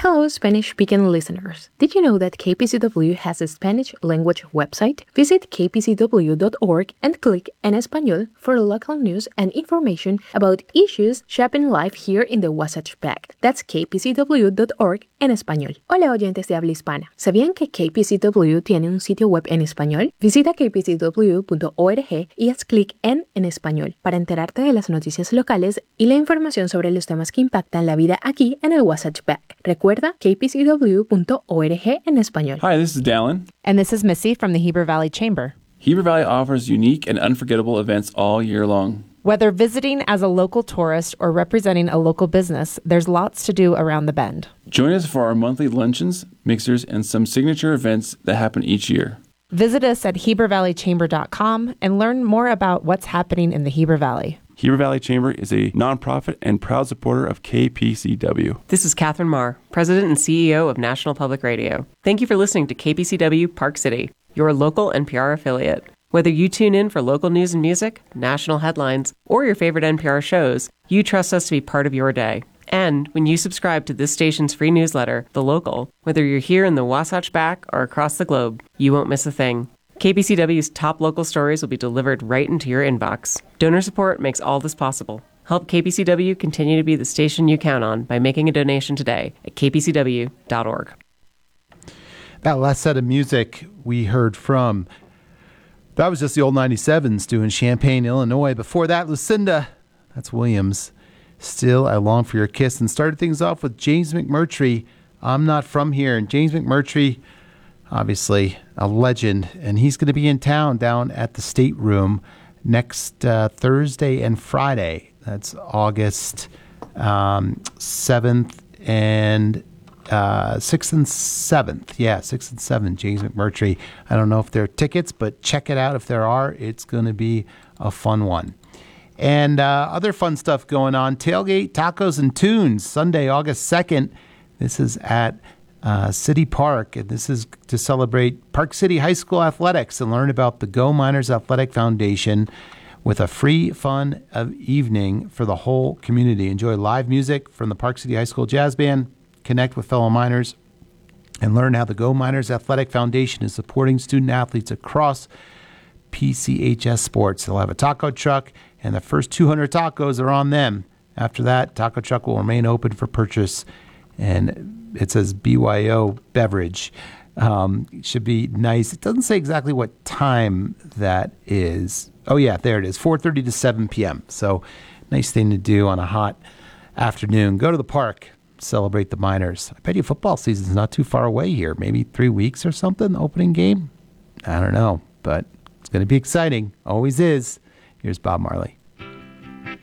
Hello, Spanish-speaking listeners. Did you know that KPCW has a Spanish language website? Visit kpcw.org and click En Español for local news and information about issues shaping life here in the Wasatch Back. That's kpcw.org en español. Hola, oyentes de habla hispana. ¿Sabían que KPCW tiene un sitio web en español? Visita kpcw.org y haz clic en Español para enterarte de las noticias locales y la información sobre los temas que impactan la vida aquí en el Wasatch Back. Recuerda kpcw.org en español. Hi, this is Dallin. And this is Missy from the Heber Valley Chamber. Heber Valley offers unique and unforgettable events all year long. Whether visiting as a local tourist or representing a local business, there's lots to do around the bend. Join us for our monthly luncheons, mixers, and some signature events that happen each year. Visit us at HeberValleyChamber.com and learn more about what's happening in the Heber Valley. Heber Valley Chamber is a nonprofit and proud supporter of KPCW. This is Catherine Marr, President and CEO of National Public Radio. Thank you for listening to KPCW Park City, your local NPR affiliate. Whether you tune in for local news and music, national headlines, or your favorite NPR shows, you trust us to be part of your day. And when you subscribe to this station's free newsletter, The Local, whether you're here in the Wasatch Back or across the globe, you won't miss a thing. KPCW's top local stories will be delivered right into your inbox. Donor support makes all this possible. Help KPCW continue to be the station you count on by making a donation today at kpcw.org. That last set of music we heard from, that was just the old 97s doing Champaign, Illinois. Before that, Lucinda, that's Williams. Still, I Long for Your Kiss. And started things off with James McMurtry, I'm Not From Here. And James McMurtry, obviously a legend, and he's going to be in town down at the State Room next Thursday and Friday. That's August 7th and 6th and 7th. Yeah, 6th and 7th, James McMurtry. I don't know if there are tickets, but check it out if there are. It's going to be a fun one. And other fun stuff going on. Tailgate, Tacos, and Tunes, Sunday, August 2nd. This is at City Park, and this is to celebrate Park City High School athletics and learn about the Go Miners Athletic Foundation with a free, fun evening for the whole community. Enjoy live music from the Park City High School Jazz Band, connect with fellow miners, and learn how the Go Miners Athletic Foundation is supporting student athletes across PCHS sports. They'll have a taco truck, and the first 200 tacos are on them. After that, taco truck will remain open for purchase, and it says BYO beverage. It should be nice. It doesn't say exactly what time that is. Oh, yeah, there it is, 4:30 to 7 p.m. So nice thing to do on a hot afternoon. Go to the park, celebrate the Miners. I bet you football season's not too far away here. Maybe 3 weeks or something, opening game? I don't know, but it's going to be exciting. Always is. Here's Bob Marley.